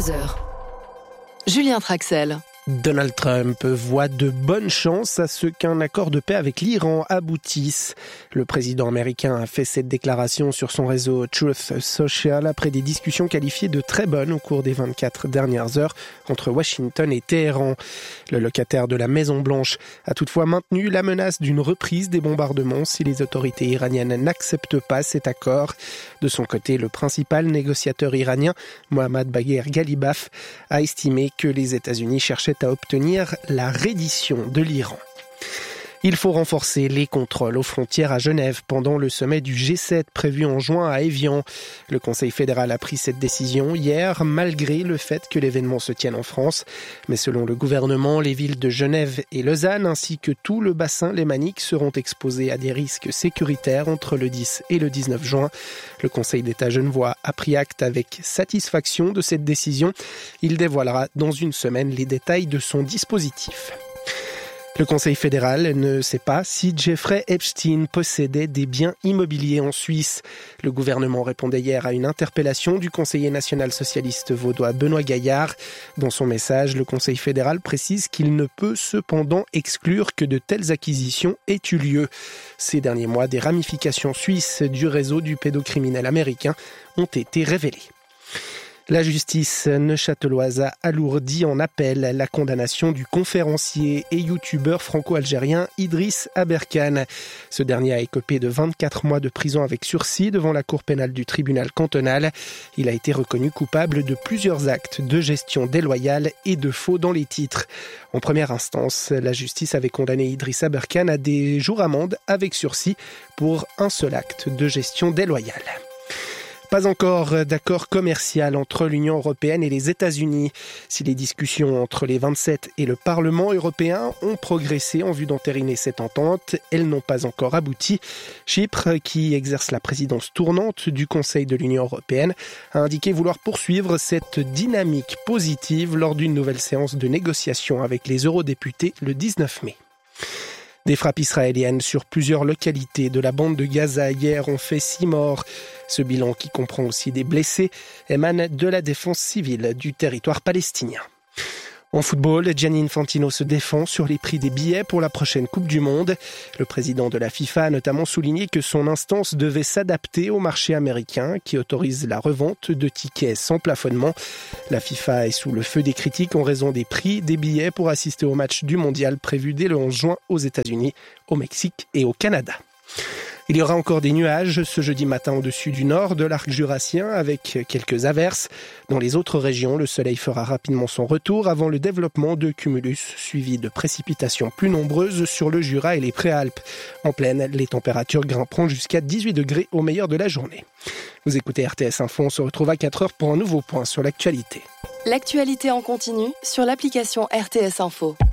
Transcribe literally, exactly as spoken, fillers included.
trois heures. Julien Traxel. Donald Trump voit de bonnes chances à ce qu'un accord de paix avec l'Iran aboutisse. Le président américain a fait cette déclaration sur son réseau Truth Social après des discussions qualifiées de très bonnes au cours des vingt-quatre dernières heures entre Washington et Téhéran. Le locataire de la Maison-Blanche a toutefois maintenu la menace d'une reprise des bombardements si les autorités iraniennes n'acceptent pas cet accord. De son côté, le principal négociateur iranien, Mohammad Bagher Ghalibaf, a estimé que les États-Unis cherchaient à obtenir la reddition de l'Iran. Il faut renforcer les contrôles aux frontières à Genève pendant le sommet du G sept prévu en juin à Évian. Le Conseil fédéral a pris cette décision hier, malgré le fait que l'événement se tienne en France. Mais selon le gouvernement, les villes de Genève et Lausanne, ainsi que tout le bassin lémanique, seront exposées à des risques sécuritaires entre le dix et le dix-neuf juin. Le Conseil d'État genevois a pris acte avec satisfaction de cette décision. Il dévoilera dans une semaine les détails de son dispositif. Le Conseil fédéral ne sait pas si Jeffrey Epstein possédait des biens immobiliers en Suisse. Le gouvernement répondait hier à une interpellation du conseiller national socialiste vaudois Benoît Gaillard. Dans son message, le Conseil fédéral précise qu'il ne peut cependant exclure que de telles acquisitions aient eu lieu. Ces derniers mois, des ramifications suisses du réseau du pédocriminel américain ont été révélées. La justice neuchâteloise a alourdi en appel la condamnation du conférencier et youtubeur franco-algérien Idriss Aberkane. Ce dernier a écopé de vingt-quatre mois de prison avec sursis devant la cour pénale du tribunal cantonal. Il a été reconnu coupable de plusieurs actes de gestion déloyale et de faux dans les titres. En première instance, la justice avait condamné Idriss Aberkane à des jours d'amende avec sursis pour un seul acte de gestion déloyale. Pas encore d'accord commercial entre l'Union européenne et les États-Unis. Si les discussions entre les vingt-sept et le Parlement européen ont progressé en vue d'entériner cette entente, elles n'ont pas encore abouti. Chypre, qui exerce la présidence tournante du Conseil de l'Union européenne, a indiqué vouloir poursuivre cette dynamique positive lors d'une nouvelle séance de négociation avec les eurodéputés le dix-neuf mai. Des frappes israéliennes sur plusieurs localités de la bande de Gaza hier ont fait six morts. Ce bilan, qui comprend aussi des blessés, émane de la défense civile du territoire palestinien. En football, Gianni Infantino se défend sur les prix des billets pour la prochaine Coupe du Monde. Le président de la FIFA a notamment souligné que son instance devait s'adapter au marché américain qui autorise la revente de tickets sans plafonnement. La FIFA est sous le feu des critiques en raison des prix des billets pour assister au match du mondial prévu dès le onze juin aux États-Unis, au Mexique et au Canada. Il y aura encore des nuages ce jeudi matin au-dessus du nord de l'arc jurassien avec quelques averses. Dans les autres régions, le soleil fera rapidement son retour avant le développement de cumulus suivi de précipitations plus nombreuses sur le Jura et les Préalpes. En plaine, les températures grimperont jusqu'à dix-huit degrés au meilleur de la journée. Vous écoutez R T S Info, on se retrouve à quatre heures pour un nouveau point sur l'actualité. L'actualité en continu sur l'application R T S Info.